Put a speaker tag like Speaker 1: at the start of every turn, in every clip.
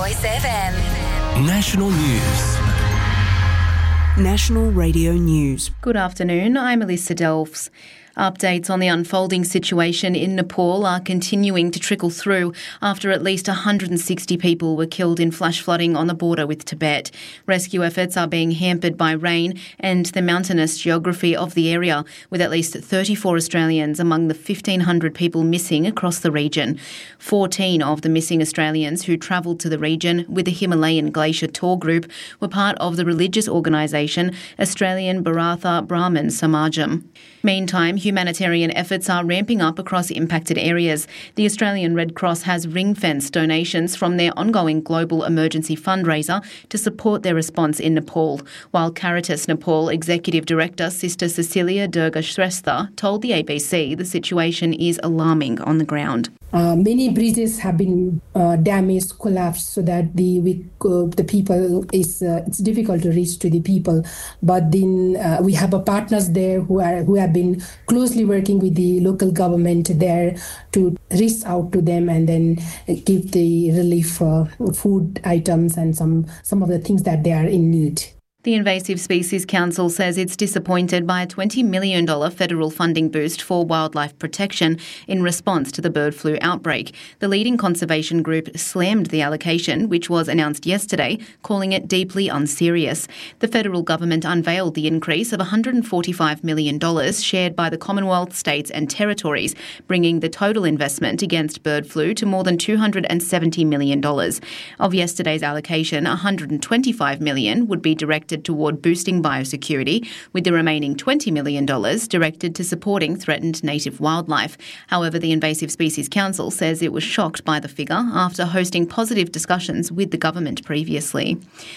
Speaker 1: Voice FM.
Speaker 2: National News.
Speaker 3: National Radio News.
Speaker 4: Good afternoon, I'm Alyssa Delves. Updates on the unfolding situation in Nepal are continuing to trickle through after at least 160 people were killed in flash flooding on the border with Tibet. Rescue efforts are being hampered by rain and the mountainous geography of the area, with at least 34 Australians among the 1,500 people missing across the region. 14 of the missing Australians who travelled to the region with the Himalayan Glacier Tour Group were part of the religious organisation Australian Bharatha Brahmin Samajam. Meantime, humanitarian efforts are ramping up across impacted areas. The Australian Red Cross has ring-fenced donations from their ongoing global emergency fundraiser to support their response in Nepal, while Caritas Nepal Executive Director Sister Cecilia Durga Shrestha told the ABC the situation is alarming on the ground.
Speaker 5: Many bridges have been damaged, collapsed, so that the people it's difficult to reach to the people. But then we have partners there who have been closely working with the local government there to reach out to them and then give the relief food items and some of the things that they are in need.
Speaker 4: The Invasive Species Council says it's disappointed by a $20 million federal funding boost for wildlife protection in response to the bird flu outbreak. The leading conservation group slammed the allocation, which was announced yesterday, calling it deeply unserious. The federal government unveiled the increase of $145 million shared by the Commonwealth, states and territories, bringing the total investment against bird flu to more than $270 million. Of yesterday's allocation, $125 million would be directed toward boosting biosecurity, with the remaining $20 million directed to supporting threatened native wildlife. However, the Invasive Species Council says it was shocked by the figure after hosting positive discussions with the government previously.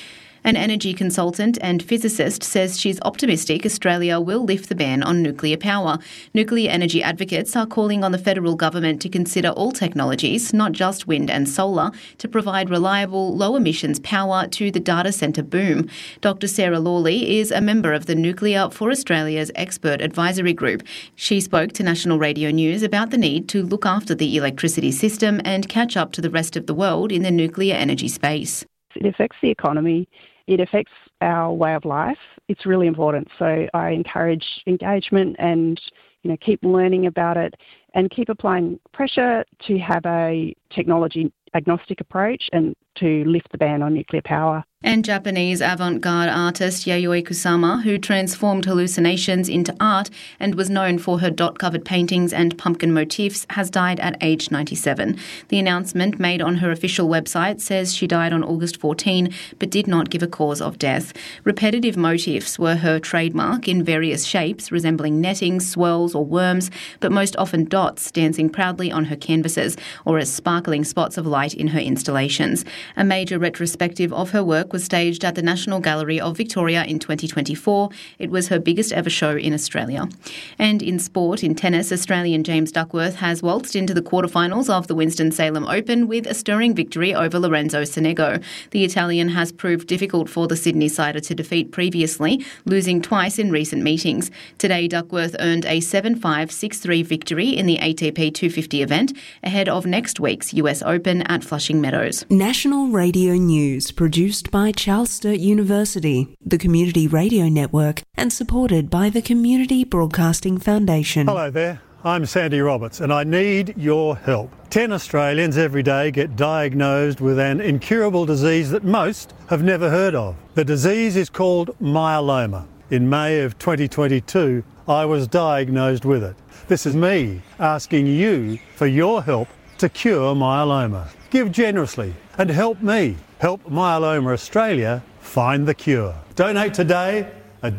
Speaker 4: An energy consultant and physicist says she's optimistic Australia will lift the ban on nuclear power. Nuclear energy advocates are calling on the federal government to consider all technologies, not just wind and solar, to provide reliable, low-emissions power to the data centre boom. Dr Sarah Lawley is a member of the Nuclear for Australia's expert advisory group. She spoke to National Radio News about the need to look after the electricity system and catch up to the rest of the world in the nuclear energy space.
Speaker 6: It affects the economy. It affects our way of life. It's really important. So I encourage engagement and, keep learning about it and keep applying pressure to have a technology agnostic approach and to lift the ban on nuclear power.
Speaker 4: And Japanese avant-garde artist Yayoi Kusama, who transformed hallucinations into art and was known for her dot-covered paintings and pumpkin motifs, has died at age 97. The announcement made on her official website says she died on August 14 but did not give a cause of death. Repetitive motifs were her trademark in various shapes, resembling netting, swirls or worms, but most often dots dancing proudly on her canvases or as sparkling spots of light in her installations. A major retrospective of her work was staged at the National Gallery of Victoria in 2024. It was her biggest ever show in Australia. And in sport, in tennis, Australian James Duckworth has waltzed into the quarterfinals of the Winston-Salem Open with a stirring victory over Lorenzo Sonego. The Italian has proved difficult for the Sydney-sider to defeat previously, losing twice in recent meetings. Today, Duckworth earned a 7-5, 6-3 victory in the ATP 250 event, ahead of next week's US Open at Flushing Meadows.
Speaker 3: National Radio News, produced by Charles Sturt University, the Community Radio Network, and supported by the Community Broadcasting Foundation.
Speaker 7: Hello there, I'm Sandy Roberts, and I need your help. 10 Australians every day get diagnosed with an incurable disease that most have never heard of. The disease is called myeloma. In May of 2022, I was diagnosed with it. This is me asking you for your help to cure myeloma. Give generously and help me help Myeloma Australia find the cure. Donate today at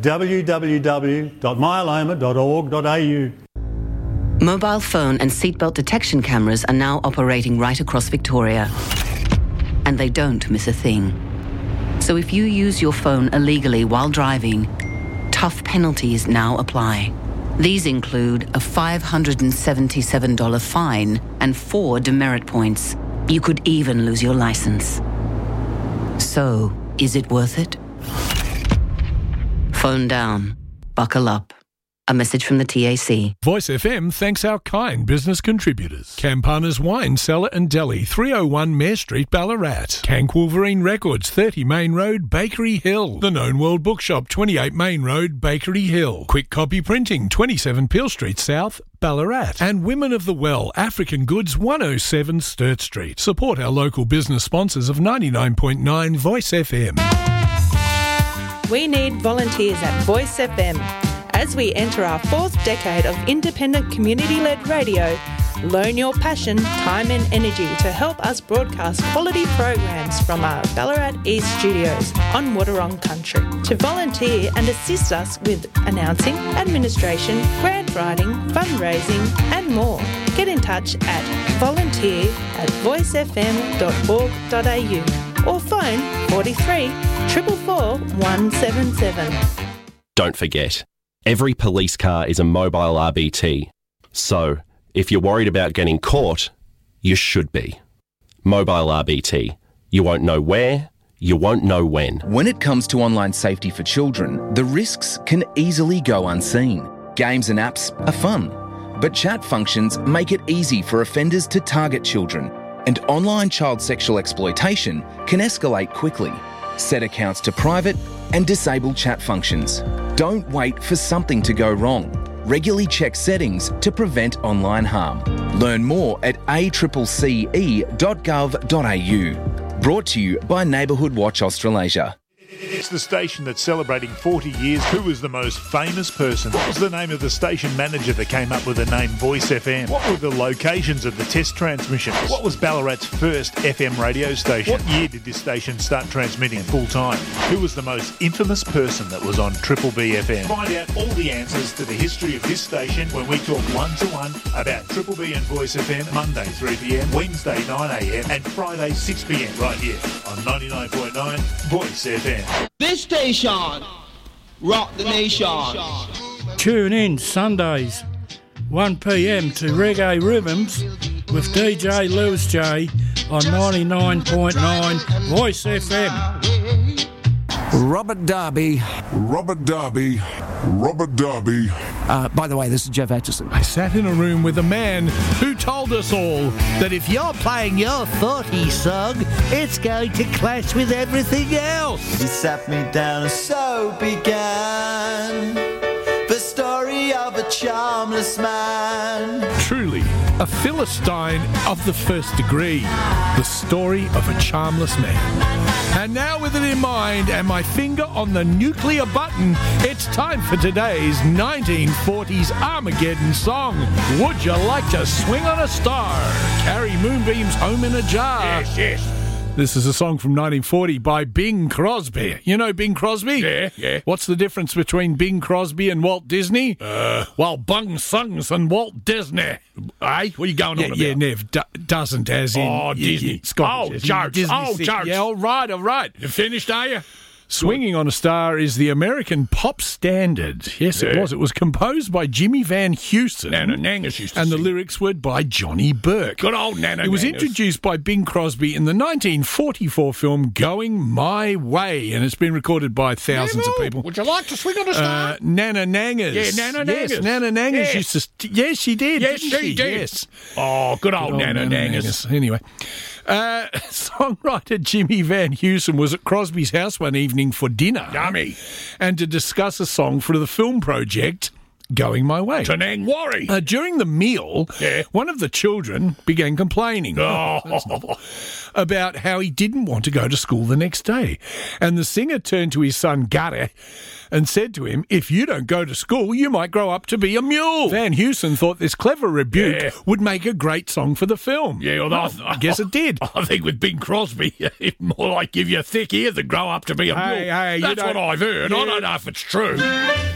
Speaker 7: www.myeloma.org.au.
Speaker 8: Mobile phone and seatbelt detection cameras are now operating right across Victoria. And they don't miss a thing. So if you use your phone illegally while driving, tough penalties now apply. These include a $577 fine and 4 demerit points. You could even lose your license. So, is it worth it? Phone down. Buckle up. A message from the TAC.
Speaker 1: Voice FM thanks our kind business contributors. Campana's Wine Cellar and Deli, 301 Mare Street, Ballarat. Cank Wolverine Records, 30 Main Road, Bakery Hill. The Known World Bookshop, 28 Main Road, Bakery Hill. Quick Copy Printing, 27 Peel Street South, Ballarat. And Women of the Well, African Goods, 107 Sturt Street. Support our local business sponsors of 99.9 Voice FM.
Speaker 9: We need volunteers at Voice FM. As we enter our 4th decade of independent community-led radio, loan your passion, time and energy to help us broadcast quality programs from our Ballarat East studios on Wadawurrung country. To volunteer and assist us with announcing, administration, grant writing, fundraising and more, get in touch at volunteer@voicefm.org.au or phone 43 444 177.
Speaker 10: Don't forget, every police car is a mobile RBT. So, if you're worried about getting caught, you should be. Mobile RBT. You won't know where, you won't know when.
Speaker 11: When it comes to online safety for children, the risks can easily go unseen. Games and apps are fun, but chat functions make it easy for offenders to target children, and online child sexual exploitation can escalate quickly. Set accounts to private and disable chat functions. Don't wait for something to go wrong. Regularly check settings to prevent online harm. Learn more at accce.gov.au. Brought to you by Neighbourhood Watch Australasia.
Speaker 12: It's the station that's celebrating 40 years. Who was the most famous person? What was the name of the station manager that came up with the name Voice FM? What were the locations of the test transmissions? What was Ballarat's first FM radio station? What year did this station start transmitting full time? Who was the most infamous person that was on Triple B FM? Find out all the answers to the history of this station when we talk one-to-one about Triple B and Voice FM, Monday 3 p.m, Wednesday 9 a.m, and Friday 6 p.m, right here on 99.9 Voice FM.
Speaker 13: This station, rock the nation.
Speaker 14: Tune in Sundays, 1 p.m. to Reggae Rhythms with DJ Lewis J on 99.9 Voice FM.
Speaker 15: Robert Darby. By the way, this is Jeff Atchison.
Speaker 1: I sat in a room with a man who told us all that if you're playing your 40 song, it's going to clash with everything else.
Speaker 16: He sat me down and so began the story of a charmless man.
Speaker 1: Truly, a Philistine of the first degree. The story of a charmless man. And now with it in mind and my finger on the nuclear button, it's time for today's 1940s Armageddon song. Would you like to swing on a star? Carry moonbeams home in a jar.
Speaker 13: Yes.
Speaker 1: This is a song from 1940 by Bing Crosby. You know Bing Crosby?
Speaker 13: Yeah.
Speaker 1: What's the difference between Bing Crosby and Walt Disney? Well, Bung Sungs and Walt Disney.
Speaker 13: What are you going on about?
Speaker 1: Yeah, Nev, doesn't as in...
Speaker 13: Oh, Disney.
Speaker 1: Scottish.
Speaker 13: Jokes.
Speaker 1: Disney
Speaker 13: Jokes.
Speaker 1: Yeah, all right.
Speaker 13: You finished, are you?
Speaker 1: Swinging on a Star is the American pop standard. Yes, it was. It was composed by Jimmy Van Heusen.
Speaker 13: Nana Nangus used to
Speaker 1: And the
Speaker 13: sing.
Speaker 1: lyrics were by Johnny Burke.
Speaker 13: Good old Nana
Speaker 1: It was
Speaker 13: Nangus.
Speaker 1: introduced by Bing Crosby in the 1944 film Going My Way, and it's been recorded by thousands of people.
Speaker 13: Would you like to swing on a star?
Speaker 1: Nana Nangus.
Speaker 13: Yeah, Nana
Speaker 1: Yes,
Speaker 13: Nangus.
Speaker 1: Nana Nangus
Speaker 13: Yes.
Speaker 1: used to... Yes, she did.
Speaker 13: Yes,
Speaker 1: didn't
Speaker 13: she did.
Speaker 1: Yes.
Speaker 13: Oh, good old Nana Nangus.
Speaker 1: Anyway, songwriter Jimmy Van Heusen was at Crosby's house one evening for dinner.
Speaker 13: Yummy.
Speaker 1: And to discuss a song for the film project Going My Way.
Speaker 13: Tanang Wari.
Speaker 1: During the meal, one of the children began complaining about how he didn't want to go to school the next day. And the singer turned to his son Gary and said to him, if you don't go to school, you might grow up to be a mule. Van Heusen thought this clever rebuke would make a great song for the film.
Speaker 13: Yeah, well,
Speaker 1: I guess it did.
Speaker 13: I think with Bing Crosby, it's more like give you a thick ear than grow up to be a mule.
Speaker 1: Hey,
Speaker 13: That's what I've heard. I don't know if it's true.